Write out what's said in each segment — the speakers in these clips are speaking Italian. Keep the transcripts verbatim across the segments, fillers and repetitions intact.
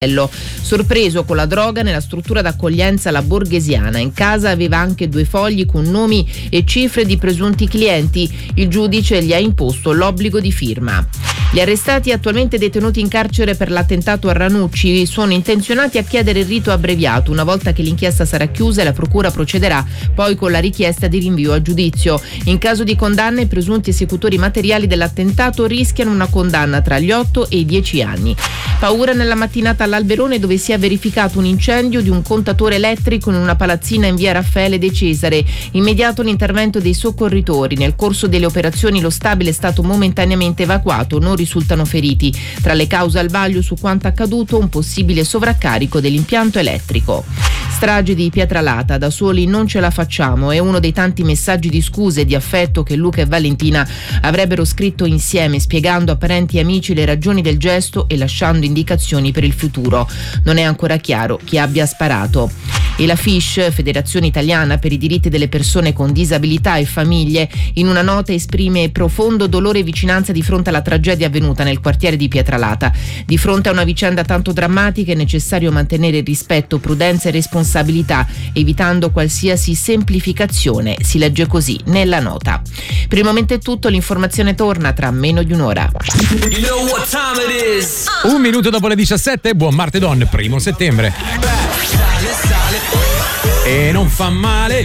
Sorpreso con la droga nella struttura d'accoglienza La Borghesiana. In casa aveva anche due fogli con nomi e cifre di presunti clienti. Il giudice gli ha imposto l'obbligo di firma. Gli arrestati attualmente detenuti in carcere per l'attentato a Ranucci sono intenzionati a chiedere il rito abbreviato una volta che l'inchiesta sarà chiusa e la procura procederà poi con la richiesta di rinvio a giudizio. In caso di condanna i presunti esecutori materiali dell'attentato rischiano una condanna tra gli otto e i dieci anni. Paura nella mattinata all'Alberone, dove si è verificato un incendio di un contatore elettrico in una palazzina in via Raffaele De Cesare. Immediato l'intervento dei soccorritori. Nel corso delle operazioni lo stabile è stato momentaneamente evacuato, non risultano feriti. Tra le cause al vaglio su quanto accaduto, un possibile sovraccarico dell'impianto elettrico. Strage di Pietralata, da soli non ce la facciamo, è uno dei tanti messaggi di scuse e di affetto che Luca e Valentina avrebbero scritto insieme, spiegando a parenti e amici le ragioni del gesto e lasciando indicazioni per il futuro. Non è ancora chiaro chi abbia sparato. E la F I S C, Federazione Italiana per i diritti delle persone con disabilità e famiglie, in una nota esprime profondo dolore e vicinanza di fronte alla tragedia avvenuta nel quartiere di Pietralata. Di fronte a una vicenda tanto drammatica è necessario mantenere rispetto, prudenza e responsabilità, evitando qualsiasi semplificazione. Si legge così nella nota. Per il momento è tutto, l'informazione torna tra meno di un'ora. You know what time it is? Un minuto dopo le diciassette, buon martedon, primo settembre. Sale, sale. E non fa male.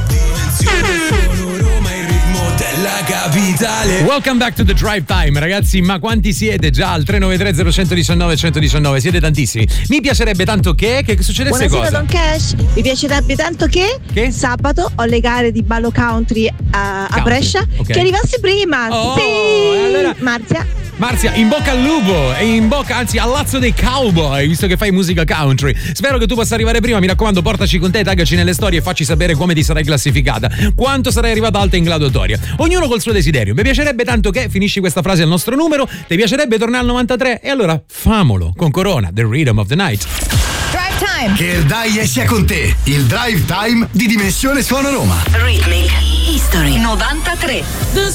Roma, il ritmo della capitale. Welcome back to the Drive Time, ragazzi. Ma quanti siete già al tre nove tre zero uno uno uno uno uno nove? Siete tantissimi. Mi piacerebbe tanto che che succedesse Buonasera, cosa? Don Cash. Mi piacerebbe tanto che, Che? sabato ho le gare di ballo country a, a Country, Brescia. ok. Che arrivassi prima. Oh, sì. allora- Marzia. Marzia, in bocca al lupo e in bocca, anzi, al lazzo dei cowboy, visto che fai musica country. Spero che tu possa arrivare prima, mi raccomando, portaci con te, taggaci nelle storie e facci sapere come ti sarai classificata, quanto sarai arrivata alta in graduatoria. Ognuno col suo desiderio. Mi piacerebbe tanto che, finisci questa frase al nostro numero, ti piacerebbe tornare al novantatré? E allora famolo con Corona, The Rhythm of the Night. Drive Time. Che il Dai sia con te, il Drive Time di Dimensione Suono Roma. Rhythmic History novantatré.